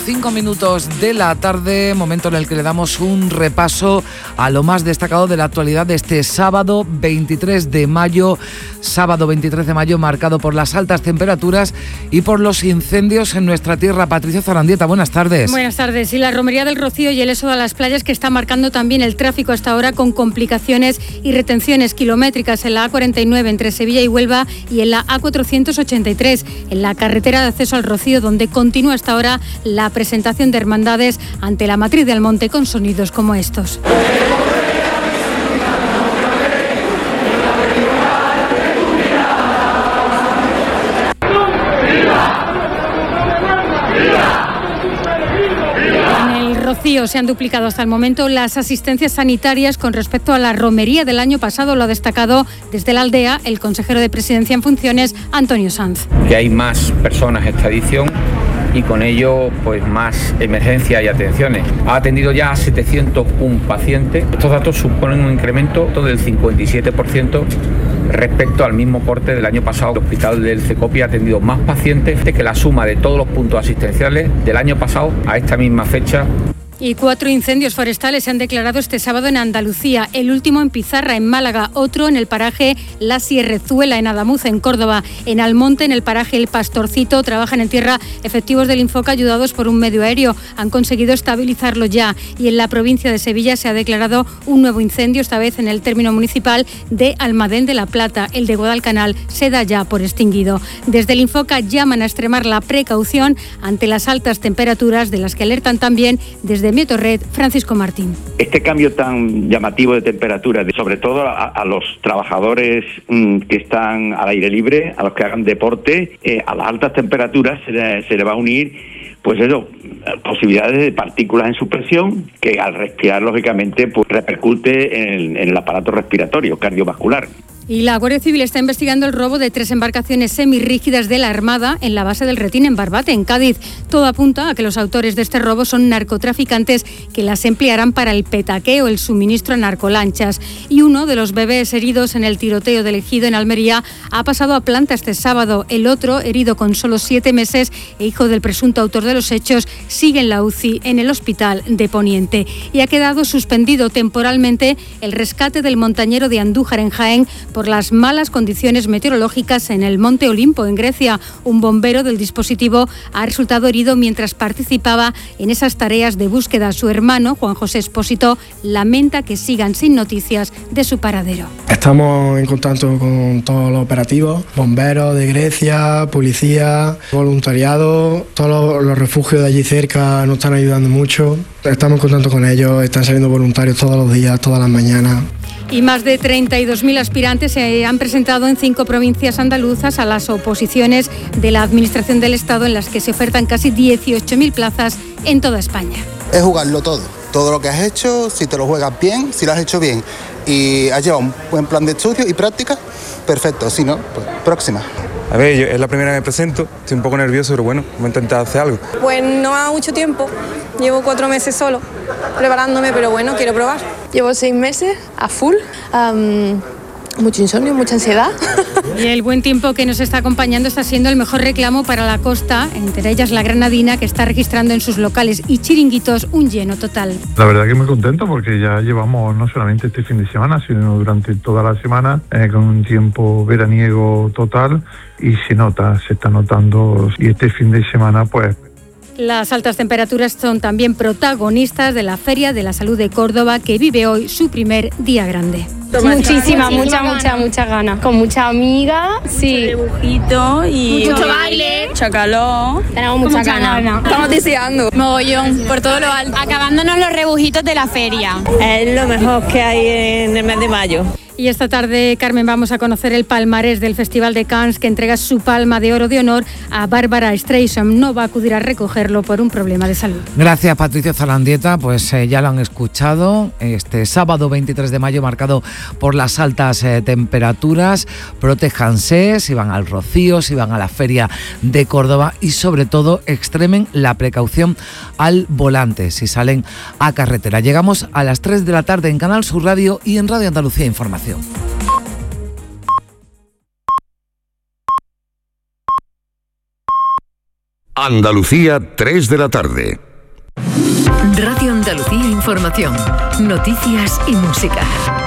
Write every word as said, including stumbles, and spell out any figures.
cinco minutos de la tarde, momento en el que le damos un repaso a lo más destacado de la actualidad de este sábado veintitrés de mayo, sábado veintitrés de mayo marcado por las altas temperaturas y por los incendios en nuestra tierra. Patricia Zarandieta, buenas tardes. Buenas tardes. Y la romería del Rocío y el éxodo a las playas que está marcando también el tráfico hasta ahora con complicaciones y retenciones kilométricas en la A cuarenta y nueve entre Sevilla y Huelva y en la A cuatrocientos ochenta y tres en la carretera de acceso al Rocío, donde continúa hasta ahora la presentación de hermandades ante la matriz de Almonte con sonidos como estos. Rocío se han duplicado hasta el momento las asistencias sanitarias con respecto a la romería del año pasado, lo ha destacado desde la aldea el consejero de Presidencia en funciones, Antonio Sanz. Que hay más personas esta edición y con ello pues más emergencias y atenciones. Ha atendido ya a setecientos uno pacientes. Estos datos suponen un incremento del cincuenta y siete por ciento respecto al mismo corte del año pasado. El hospital del Cecopi ha atendido más pacientes que la suma de todos los puntos asistenciales del año pasado a esta misma fecha. Y cuatro incendios forestales se han declarado este sábado en Andalucía. El último en Pizarra, en Málaga. Otro en el paraje La Sierrezuela, en Adamuz, en Córdoba. En Almonte, en el paraje El Pastorcito, trabajan en tierra efectivos del Infoca ayudados por un medio aéreo. Han conseguido estabilizarlo ya. Y en la provincia de Sevilla se ha declarado un nuevo incendio, esta vez en el término municipal de Almadén de la Plata. El de Guadalcanal se da ya por extinguido. Desde el Infoca llaman a extremar la precaución ante las altas temperaturas, de las que alertan también desde Mietorred, Francisco Martín. Este cambio tan llamativo de temperatura, sobre todo a, a los trabajadores mmm, que están al aire libre, a los que hagan deporte, eh, a las altas temperaturas se le, se le va a unir, pues eso, posibilidades de partículas en suspensión que al respirar, lógicamente, pues repercute en, en el aparato respiratorio, cardiovascular. Y la Guardia Civil está investigando el robo de tres embarcaciones semirrígidas de la Armada en la base del Retín, en Barbate, en Cádiz. Todo apunta a que los autores de este robo son narcotraficantes que las emplearán para el petaqueo, el suministro a narcolanchas. Y uno de los bebés heridos en el tiroteo del Ejido en Almería ha pasado a planta este sábado. El otro, herido con solo siete meses e hijo del presunto autor de los hechos, sigue en la U C I en el hospital de Poniente. Y ha quedado suspendido temporalmente el rescate del montañero de Andújar, en Jaén, por las malas condiciones meteorológicas en el Monte Olimpo, en Grecia. Un bombero del dispositivo ha resultado herido mientras participaba en esas tareas de búsqueda. Su hermano, Juan José Espósito, lamenta que sigan sin noticias de su paradero. Estamos en contacto con todos los operativos, bomberos de Grecia, policía, voluntariado, todos los, los refugios de allí cerca nos están ayudando mucho. Estamos en contacto con ellos, están saliendo voluntarios todos los días, todas las mañanas. Y más de treinta y dos mil aspirantes se han presentado en cinco provincias andaluzas a las oposiciones de la Administración del Estado, en las que se ofertan casi dieciocho mil plazas en toda España. Es jugarlo todo, todo lo que has hecho, si te lo juegas bien, si lo has hecho bien y has llevado un buen plan de estudio y práctica, perfecto, si no, pues próxima. A ver, yo, es la primera vez que me presento, estoy un poco nervioso, pero bueno, voy a intentar hacer algo. Pues no ha mucho tiempo, llevo cuatro meses solo preparándome, pero bueno, quiero probar. Llevo seis meses a full, um, mucho insomnio, mucha ansiedad. Y el buen tiempo que nos está acompañando está siendo el mejor reclamo para la costa, entre ellas la Granadina, que está registrando en sus locales y chiringuitos un lleno total. La verdad que muy contento porque ya llevamos no solamente este fin de semana, sino durante toda la semana eh, con un tiempo veraniego total y se nota, se está notando, y este fin de semana pues... Las altas temperaturas son también protagonistas de la Feria de la Salud de Córdoba, que vive hoy su primer día grande. Muchísimas, muchas, muchas, muchas ganas. Con muchas amigas, sí. Mucho dibujito y mucho baile, mucha calor. Tenemos muchas ganas. Gana. Estamos deseando. Mogollón, por todo lo alto. Acabándonos los rebujitos de la feria. Es lo mejor que hay en el mes de mayo. Y esta tarde, Carmen, vamos a conocer el palmarés del Festival de Cannes, que entrega su palma de oro de honor a Bárbara Streisand. No va a acudir a recogerlo por un problema de salud. Gracias, Patricia Zarandieta. Pues eh, ya lo han escuchado. Este sábado veintitrés de mayo, marcado por las altas eh, temperaturas. Protéjanse si van al Rocío, si van a la Feria de Córdoba y, sobre todo, extremen la precaución al volante si salen a carretera. Llegamos a las tres de la tarde en Canal Sur Radio y en Radio Andalucía Información. A Andalucía, tres de la tarde. Radio Andalucía Información. Noticias y música.